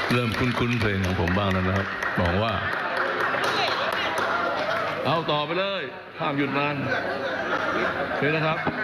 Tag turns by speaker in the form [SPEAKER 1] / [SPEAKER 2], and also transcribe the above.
[SPEAKER 1] เริ่มคุ้นเพลงของผมบ้างแล้วนะครับบอกว่าเอาต่อไปเลยห้ามหยุดนานโอเคนะครับ